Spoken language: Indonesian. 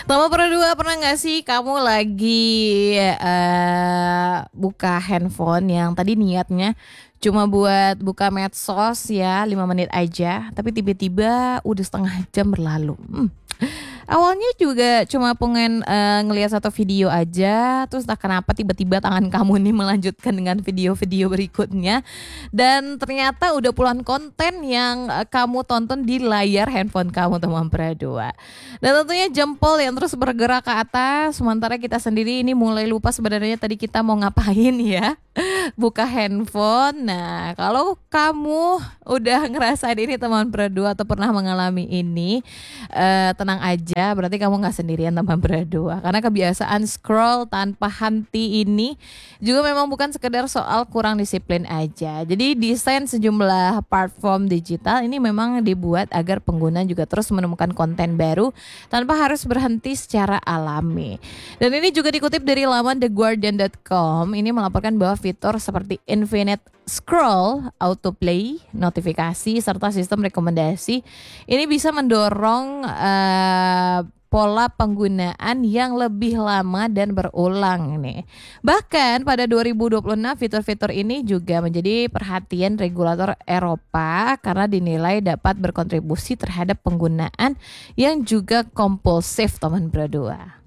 Nomor kedua, pernah nggak sih kamu lagi buka handphone yang tadi niatnya cuma buat buka medsos ya 5 menit aja, tapi tiba-tiba udah setengah jam berlalu. Awalnya juga cuma pengen ngelihat satu video aja, terus entah kenapa tiba-tiba tangan kamu nih melanjutkan dengan video-video berikutnya, dan ternyata udah puluhan konten yang kamu tonton di layar handphone kamu teman berdua. Dan tentunya jempol yang terus bergerak ke atas, sementara kita sendiri ini mulai lupa sebenarnya tadi kita mau ngapain ya. Buka handphone. Nah, kalau kamu udah ngerasain ini teman berdua atau pernah mengalami ini, tenang aja, berarti kamu nggak sendirian teman berdua. Karena kebiasaan scroll tanpa henti ini juga memang bukan sekedar soal kurang disiplin aja. Jadi desain sejumlah platform digital ini memang dibuat agar pengguna juga terus menemukan konten baru tanpa harus berhenti secara alami. Dan ini juga dikutip dari laman theguardian.com. Ini melaporkan bahwa fitur seperti infinite scroll, autoplay, notifikasi, serta sistem rekomendasi ini bisa mendorong pola penggunaan yang lebih lama dan berulang nih. Bahkan pada 2026 fitur-fitur ini juga menjadi perhatian regulator Eropa karena dinilai dapat berkontribusi terhadap penggunaan yang juga kompulsif teman berdua.